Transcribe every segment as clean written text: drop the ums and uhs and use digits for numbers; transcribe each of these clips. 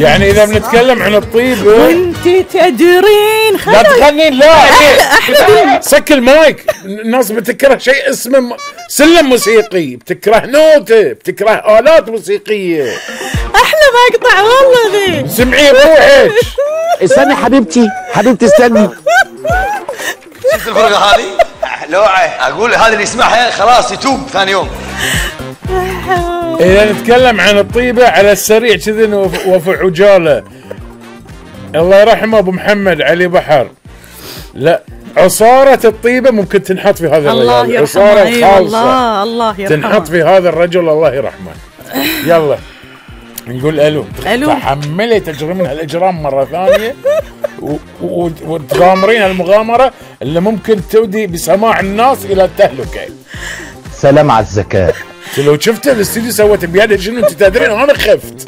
يعني اذا بنتكلم عن الطيبه وانت تدرين لا تغنين، لا سك المايك. الناس بتكره شيء اسمه سلم موسيقي، بتكره نوته، بتكره آلات موسيقية. احلى مقطع والله ذي. سمعي بروحك. استني حبيبتي استني. شفت الفرقة هذه؟ لوعة اقول هذا اللي يسمعها خلاص يتوب ثاني يوم. إذا نتكلم عن الطيبة على السريع كذا وفي عجالة، الله يرحمه أبو محمد علي بحر. لا، عصارة الطيبة ممكن تنحط في هذا الرجل، عصارة خالصة الله يرحمه تنحط في هذا الرجل، الله يرحمه. يلا نقول ألو. تحملي تجرمين هالإجرام مرة ثانية وتغامرين هالمغامرة اللي ممكن تودي بسماع الناس إلى التهلكة. سلام على الذكاء. لو شفت الاستوديو سويت بيدها شنو انت تدرين انا خفت.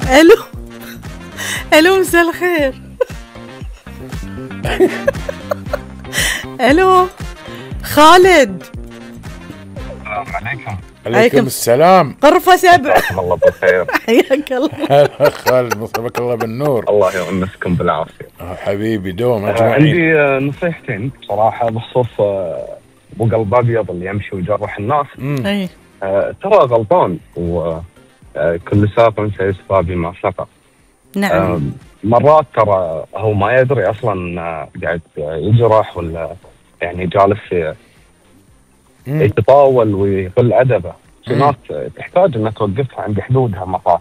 الو مساء الخير. الو خالد. السلام عليكم. عليكم السلام. غرفة 7. الله بالخير. حياك الله. هلا خالد، مصطفى الله بالنور. الله يونسكم بالعافية. حبيبي دوم اجمعين. عندي نصيحتين بصراحة بخصوص ابو قلب ابيض اللي يمشي ويجرح الناس. اي ترى غلطان، وكل ساق سيسقى بما سقى. نعم. مرات ترى هو ما يدري اصلا قاعد يجرح ولا يعني جالس يتطاول ويقل ادبه. في ناس تحتاج انها توقفها عند حدودها مرات.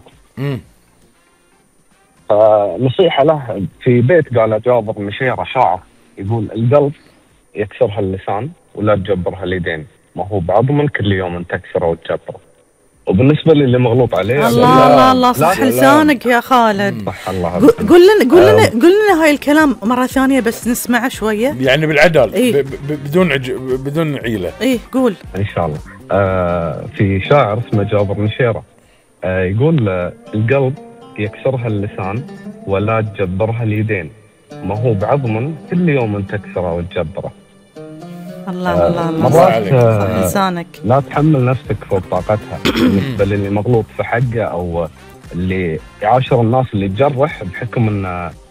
فنصيحه له في بيت قال جابر مشيره شاعر يقول: القلب يكسرها اللسان ولا تجبرها اليدين، ما هو بعضم كل يوم تكسره وتجبره. وبالنسبه للي مغلوط عليه، الله صح لسانك يا خالد. صح الله. قول لنا هاي الكلام مره ثانيه بس نسمعه شويه يعني بالعدل. إيه؟ بدون عيله. ايه قول ان شاء الله. في شاعر اسمه جابر مشيره يقول: القلب يكسرها اللسان ولا تجبرها اليدين، ما هو بعظم كل يوم تكسره وتجبره. الله مرات لسانك لا تحمل نفسك فوق طاقتها. بالنسبه للي مغلوط في حقه او اللي يعاشر الناس اللي تجرح بحكم انه